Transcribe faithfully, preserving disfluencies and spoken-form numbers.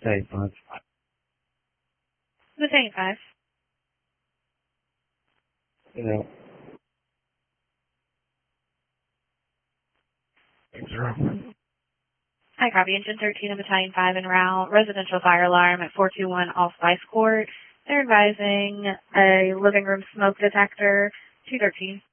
Battalion five. Battalion five. Yeah. Zero. Hi, copy. Engine thirteen of Battalion five en route. Residential fire alarm at four two one Allspice Court. They're advising a living room smoke detector. two thirteen.